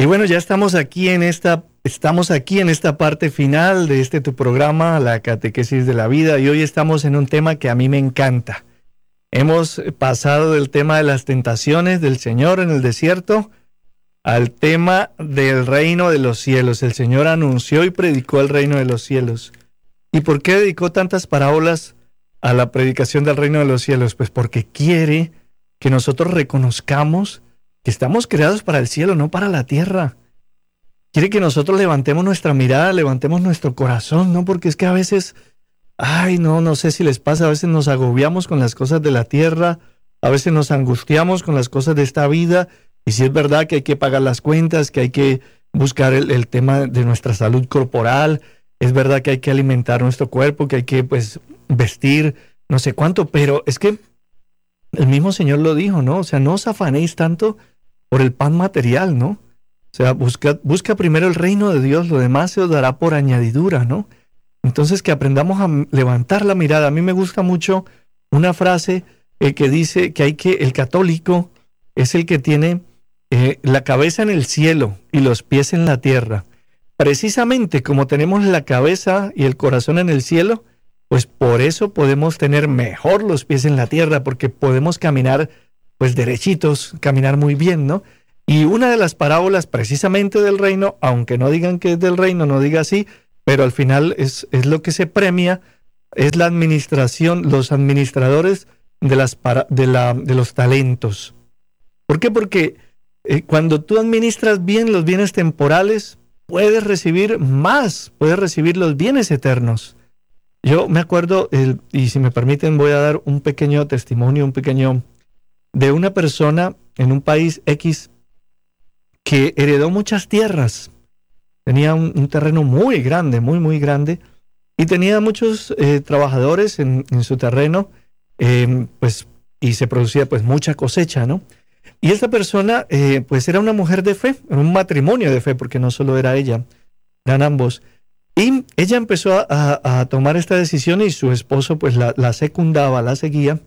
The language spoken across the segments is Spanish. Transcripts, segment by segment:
Y bueno, ya estamos aquí en esta parte final de tu programa, la catequesis de la vida, y hoy estamos en un tema que a mí me encanta. Hemos pasado del tema de las tentaciones del Señor en el desierto al tema del reino de los cielos. El Señor anunció y predicó el reino de los cielos. ¿Y por qué dedicó tantas parábolas a la predicación del reino de los cielos? Pues porque quiere que nosotros reconozcamos que estamos creados para el cielo, no para la tierra. Quiere que nosotros levantemos nuestra mirada, levantemos nuestro corazón, ¿no? Porque es que a veces, no sé si les pasa, a veces nos agobiamos con las cosas de la tierra, a veces nos angustiamos con las cosas de esta vida, y si es verdad que hay que pagar las cuentas, que hay que buscar el tema de nuestra salud corporal, es verdad que hay que alimentar nuestro cuerpo, que hay que, vestir, no sé cuánto, pero es que el mismo Señor lo dijo, ¿no? O sea, no os afanéis tanto por el pan material, ¿no? O sea, busca primero el reino de Dios, lo demás se os dará por añadidura, ¿no? Entonces, que aprendamos a levantar la mirada. A mí me gusta mucho una frase que dice que el católico es el que tiene la cabeza en el cielo y los pies en la tierra. Precisamente como tenemos la cabeza y el corazón en el cielo, pues por eso podemos tener mejor los pies en la tierra, porque podemos caminar derechitos, caminar muy bien, ¿no? Y una de las parábolas precisamente del reino, aunque no digan que es del reino, no diga así, pero al final es lo que se premia, es la administración, los administradores de los talentos. ¿Por qué? Porque cuando tú administras bien los bienes temporales, puedes recibir más, puedes recibir los bienes eternos. Yo me acuerdo, y si me permiten voy a dar un pequeño testimonio, de una persona en un país X que heredó muchas tierras. Tenía un terreno muy grande, muy, muy grande, y tenía muchos trabajadores en su terreno, y se producía mucha cosecha, ¿no? Y esta persona, era una mujer de fe, un matrimonio de fe, porque no solo era ella, eran ambos. Y ella empezó a tomar esta decisión y su esposo la secundaba, la seguía,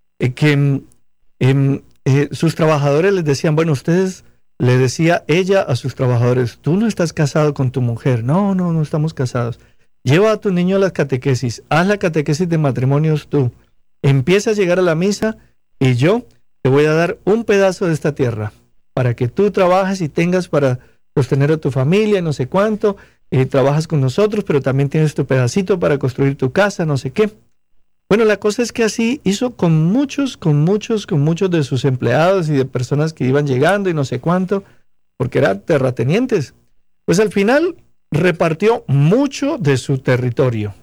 sus trabajadores les decían, le decía ella a sus trabajadores, tú no estás casado con tu mujer, no estamos casados, lleva a tu niño a la catequesis, haz la catequesis de matrimonios tú, empieza a llegar a la misa y yo te voy a dar un pedazo de esta tierra para que tú trabajes y tengas para sostener a tu familia, no sé cuánto, trabajas con nosotros, pero también tienes tu pedacito para construir tu casa, no sé qué. Bueno, la cosa es que así hizo con muchos de sus empleados y de personas que iban llegando y no sé cuánto, porque eran terratenientes. Pues al final repartió mucho de su territorio,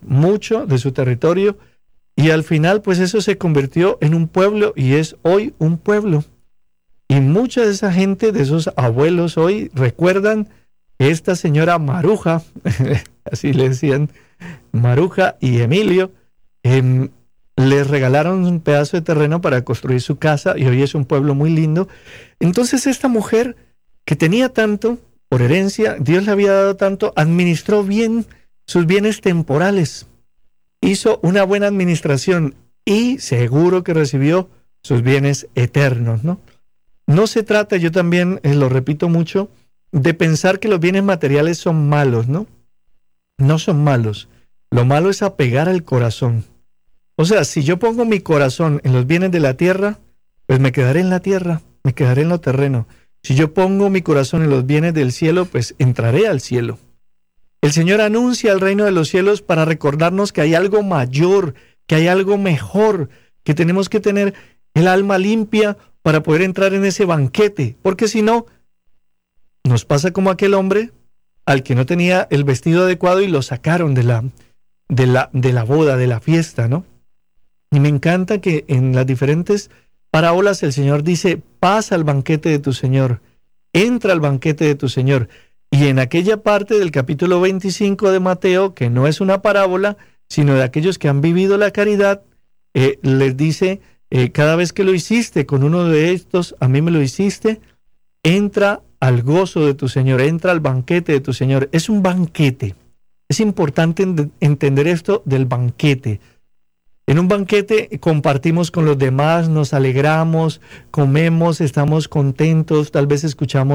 y al final eso se convirtió en un pueblo y es hoy un pueblo. Y mucha de esa gente, de esos abuelos hoy, recuerdan que esta señora Maruja, así le decían, Maruja y Emilio, les regalaron un pedazo de terreno para construir su casa y hoy es un pueblo muy lindo. Entonces esta mujer que tenía tanto por herencia, Dios le había dado tanto, administró bien sus bienes temporales, hizo una buena administración y seguro que recibió sus bienes eternos, ¿no? No se trata, yo también lo repito mucho, de pensar que los bienes materiales son malos, ¿no? No son malos. Lo malo es apegar al corazón. O sea, si yo pongo mi corazón en los bienes de la tierra, pues me quedaré en la tierra, me quedaré en lo terreno. Si yo pongo mi corazón en los bienes del cielo, pues entraré al cielo. El Señor anuncia el reino de los cielos para recordarnos que hay algo mayor, que hay algo mejor, que tenemos que tener el alma limpia para poder entrar en ese banquete, porque si no, nos pasa como aquel hombre al que no tenía el vestido adecuado y lo sacaron de la boda, de la fiesta, ¿no? Y me encanta que en las diferentes parábolas el Señor dice, pasa al banquete de tu Señor, entra al banquete de tu Señor. Y en aquella parte del capítulo 25 de Mateo, que no es una parábola, sino de aquellos que han vivido la caridad, les dice, cada vez que lo hiciste con uno de estos, a mí me lo hiciste, entra al gozo de tu Señor, entra al banquete de tu Señor. Es un banquete. Es importante entender esto del banquete. En un banquete compartimos con los demás, nos alegramos, comemos, estamos contentos, tal vez escuchamos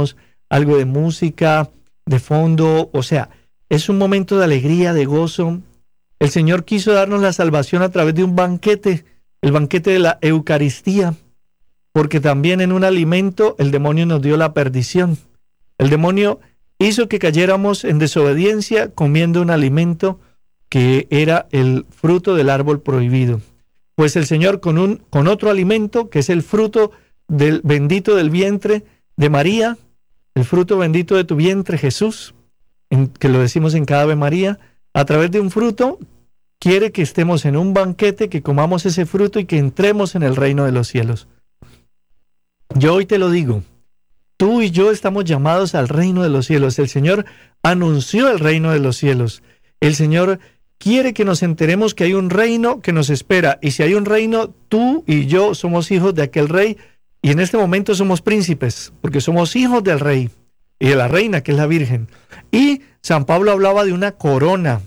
algo de música de fondo, o sea, es un momento de alegría, de gozo. El Señor quiso darnos la salvación a través de un banquete, el banquete de la Eucaristía, porque también en un alimento el demonio nos dio la perdición. El demonio hizo que cayéramos en desobediencia comiendo un alimento que era el fruto del árbol prohibido. Pues el Señor con otro alimento, que es el fruto del bendito del vientre de María, el fruto bendito de tu vientre, Jesús, que lo decimos en cada Ave María, a través de un fruto, quiere que estemos en un banquete, que comamos ese fruto y que entremos en el reino de los cielos. Yo hoy te lo digo, tú y yo estamos llamados al reino de los cielos. El Señor anunció el reino de los cielos. El Señor quiere que nos enteremos que hay un reino que nos espera. Y si hay un reino, tú y yo somos hijos de aquel rey. Y en este momento somos príncipes, porque somos hijos del rey y de la reina, que es la Virgen. Y San Pablo hablaba de una corona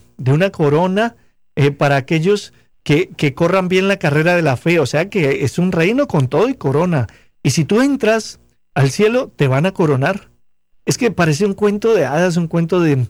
para aquellos que corran bien la carrera de la fe. O sea que es un reino con todo y corona. Y si tú entras al cielo, te van a coronar. Es que parece un cuento de hadas, un cuento de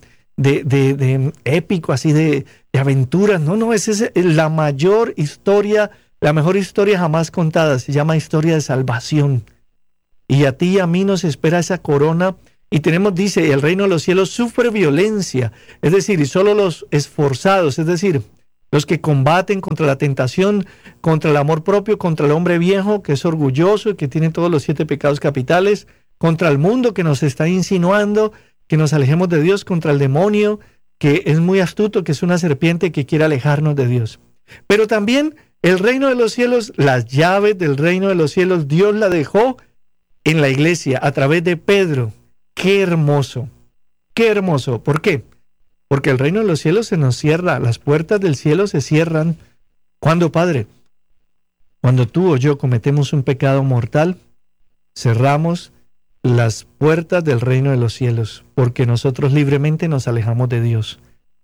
épico, así de aventuras. No, esa es la mayor historia, la mejor historia jamás contada. Se llama historia de salvación. Y a ti y a mí nos espera esa corona. Y tenemos, dice, el reino de los cielos sufre violencia. Es decir, y solo los esforzados, es decir, los que combaten contra la tentación, contra el amor propio, contra el hombre viejo que es orgulloso y que tiene todos los 7 pecados capitales, contra el mundo que nos está insinuando que nos alejemos de Dios, contra el demonio que es muy astuto, que es una serpiente que quiere alejarnos de Dios. Pero también el reino de los cielos, las llaves del reino de los cielos, Dios la dejó en la iglesia a través de Pedro. ¡Qué hermoso! ¡Qué hermoso! ¿Por qué? Porque el reino de los cielos se nos cierra, las puertas del cielo se cierran. ¿Cuándo, Padre? Cuando tú o yo cometemos un pecado mortal, cerramos las puertas del reino de los cielos, porque nosotros libremente nos alejamos de Dios.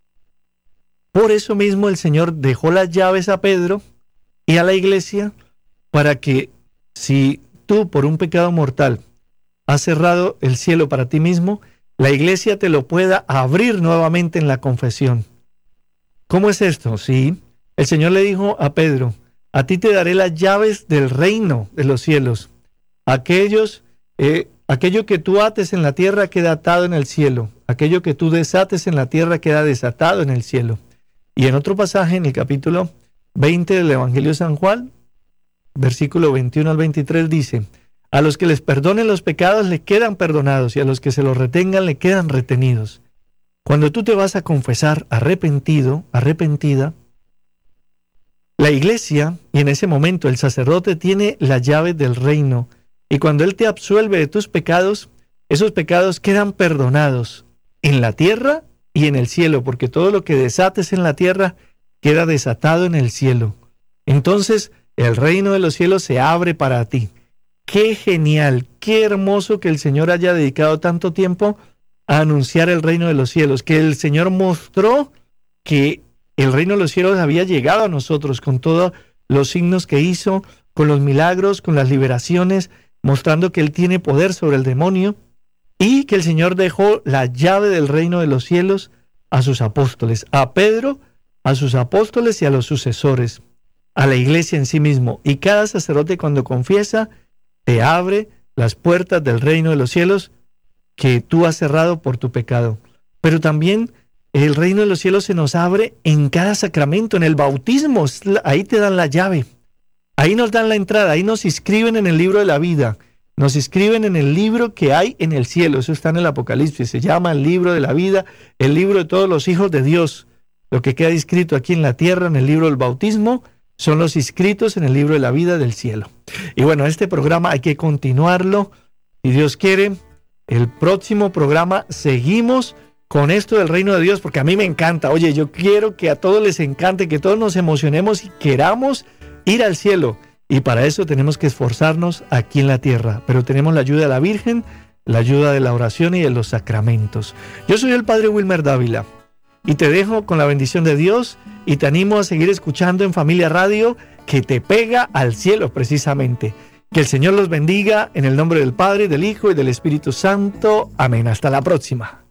Por eso mismo el Señor dejó las llaves a Pedro y a la iglesia, para que si tú por un pecado mortal has cerrado el cielo para ti mismo, la iglesia te lo pueda abrir nuevamente en la confesión. ¿Cómo es esto? Sí, el Señor le dijo a Pedro, a ti te daré las llaves del reino de los cielos. Aquello que tú ates en la tierra queda atado en el cielo. Aquello que tú desates en la tierra queda desatado en el cielo. Y en otro pasaje, en el capítulo 20 del Evangelio de San Juan, versículo 21 al 23, dice: a los que les perdonen los pecados le quedan perdonados, y a los que se los retengan le quedan retenidos. Cuando tú te vas a confesar arrepentido, arrepentida, la iglesia, y en ese momento el sacerdote tiene la llave del reino, y cuando él te absuelve de tus pecados, esos pecados quedan perdonados en la tierra y en el cielo, porque todo lo que desates en la tierra queda desatado en el cielo. Entonces el reino de los cielos se abre para ti. Qué genial, qué hermoso que el Señor haya dedicado tanto tiempo a anunciar el reino de los cielos, que el Señor mostró que el reino de los cielos había llegado a nosotros con todos los signos que hizo, con los milagros, con las liberaciones, mostrando que Él tiene poder sobre el demonio, y que el Señor dejó la llave del reino de los cielos a sus apóstoles, a Pedro, a sus apóstoles y a los sucesores, a la iglesia en sí mismo. Y cada sacerdote, cuando confiesa, te abre las puertas del reino de los cielos que tú has cerrado por tu pecado. Pero también el reino de los cielos se nos abre en cada sacramento, en el bautismo. Ahí te dan la llave, ahí nos dan la entrada, ahí nos inscriben en el libro de la vida, nos inscriben en el libro que hay en el cielo. Eso está en el Apocalipsis, se llama el libro de la vida, el libro de todos los hijos de Dios. Lo que queda inscrito aquí en la tierra, en el libro del bautismo, son los inscritos en el libro de la vida del cielo. Y bueno, este programa hay que continuarlo. Si Dios quiere, el próximo programa seguimos con esto del reino de Dios, porque a mí me encanta. Oye, yo quiero que a todos les encante, que todos nos emocionemos y queramos ir al cielo. Y para eso tenemos que esforzarnos aquí en la tierra. Pero tenemos la ayuda de la Virgen, la ayuda de la oración y de los sacramentos. Yo soy el Padre Wilmer Dávila y te dejo con la bendición de Dios y te animo a seguir escuchando en Familia Radio, que te pega al cielo precisamente. Que el Señor los bendiga en el nombre del Padre, del Hijo y del Espíritu Santo. Amén. Hasta la próxima.